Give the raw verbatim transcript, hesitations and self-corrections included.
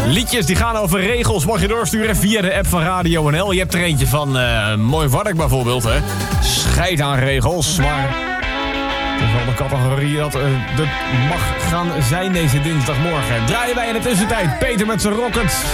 Liedjes die gaan over regels mag je doorsturen via de app van Radio N L. Je hebt er eentje van uh, Mooi Wark bijvoorbeeld, hè. Scheid aan regels, maar... Het is wel de categorie dat uh, dat mag gaan zijn deze dinsdagmorgen. Draaien wij in de tussentijd Peter met zijn Rocket.